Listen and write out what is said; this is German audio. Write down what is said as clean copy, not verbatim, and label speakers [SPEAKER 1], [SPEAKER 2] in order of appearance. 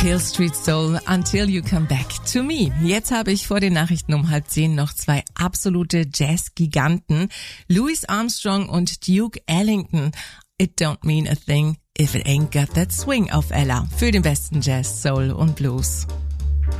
[SPEAKER 1] Hill Street Soul, Until You Come Back to Me. Jetzt habe ich vor den Nachrichten um 9:30 noch zwei absolute Jazz-Giganten, Louis Armstrong und Duke Ellington. It don't mean a thing if it ain't got that swing auf Ella für den besten Jazz, Soul und Blues.